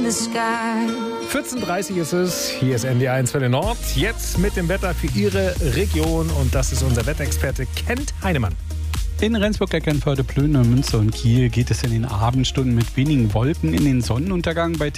the sky. 14:30 ist es, hier ist NDR1 Welle Nord, jetzt mit dem Wetter für Ihre Region und das ist unser Wetterexperte Kent Heinemann. In Rendsburg, Eckernförde, Plön, Münster und Kiel geht es in den Abendstunden mit wenigen Wolken in den Sonnenuntergang bei